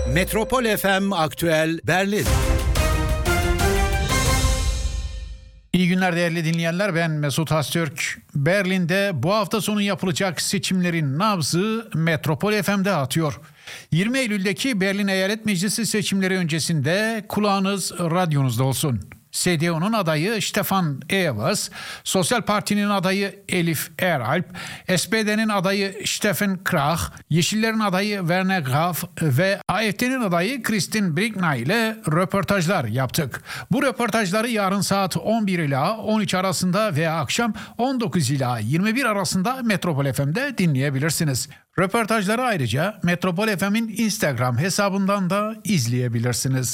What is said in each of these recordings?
Metropol FM Aktüel Berlin. İyi günler değerli dinleyenler, ben Mesut Hastürk. Berlin'de bu hafta sonu yapılacak seçimlerin nabzı Metropol FM'de atıyor. 20 Eylül'deki Berlin Eyalet Meclisi seçimleri öncesinde kulağınız radyonuzda olsun. CDU'nun adayı Stefan Evers, Sosyal Parti'nin adayı Elif Eralp, SPD'nin adayı Steffen Krach, Yeşillerin adayı Werner Graf ve AfD'nin adayı Christine Brinkner ile röportajlar yaptık. Bu röportajları yarın saat 11 ila 13 arasında veya akşam 19 ila 21 arasında Metropol FM'de dinleyebilirsiniz. Röportajları ayrıca Metropol FM'in Instagram hesabından da izleyebilirsiniz.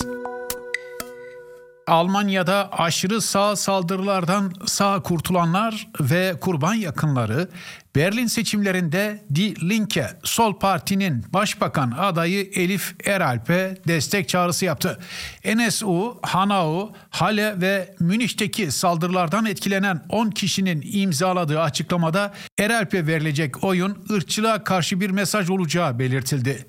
Almanya'da aşırı sağ saldırılardan sağ kurtulanlar ve kurban yakınları Berlin seçimlerinde Die Linke, Sol Parti'nin başbakan adayı Elif Eralp'e destek çağrısı yaptı. NSU, Hanau, Halle ve Münih'teki saldırılardan etkilenen 10 kişinin imzaladığı açıklamada Eralp'e verilecek oyun ırkçılığa karşı bir mesaj olacağı belirtildi.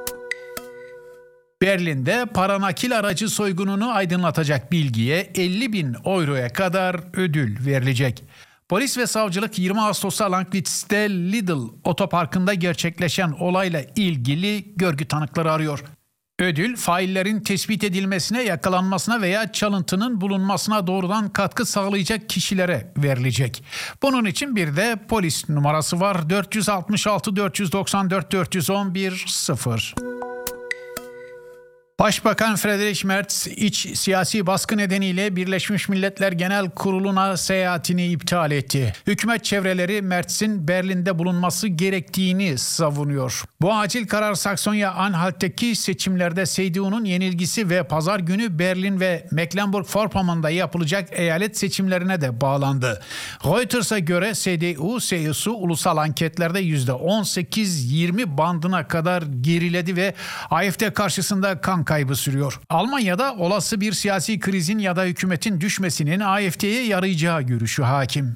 Berlin'de paranakil aracı soygununu aydınlatacak bilgiye 50.000 euroya kadar ödül verilecek. Polis ve savcılık 20 Ağustos'ta Langwitz'te Lidl otoparkında gerçekleşen olayla ilgili görgü tanıkları arıyor. Ödül, faillerin tespit edilmesine, yakalanmasına veya çalıntının bulunmasına doğrudan katkı sağlayacak kişilere verilecek. Bunun için bir de polis numarası var: 466 494 411 0. Başbakan Friedrich Merz, iç siyasi baskı nedeniyle Birleşmiş Milletler Genel Kurulu'na seyahatini iptal etti. Hükümet çevreleri Merz'in Berlin'de bulunması gerektiğini savunuyor. Bu acil karar Saksonya-Anhalt'taki seçimlerde CDU'nun yenilgisi ve pazar günü Berlin ve Mecklenburg-Vorpommern'da yapılacak eyalet seçimlerine de bağlandı. Reuters'a göre CDU ulusal anketlerde %18-20 bandına kadar geriledi ve AfD karşısında kan kaybı sürüyor. Almanya'da olası bir siyasi krizin ya da hükümetin düşmesinin AfD'ye yarayacağı görüşü hakim.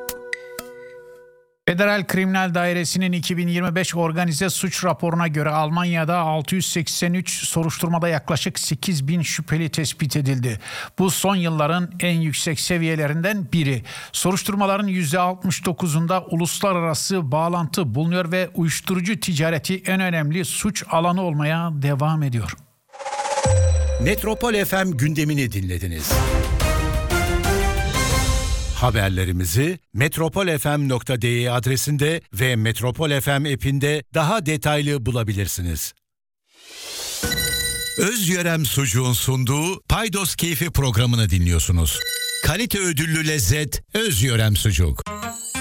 Federal Kriminal Dairesi'nin 2025 organize suç raporuna göre Almanya'da 683 soruşturmada yaklaşık 8.000 şüpheli tespit edildi. Bu son yılların en yüksek seviyelerinden biri. Soruşturmaların %69'unda uluslararası bağlantı bulunuyor ve uyuşturucu ticareti en önemli suç alanı olmaya devam ediyor. Metropol FM gündemini dinlediniz. Haberlerimizi metropolfm.de adresinde ve Metropol FM app'inde daha detaylı bulabilirsiniz. Özyörem Sucuğun sunduğu Paydos Keyfi programını dinliyorsunuz. Kalite ödüllü lezzet Özyörem Sucuk.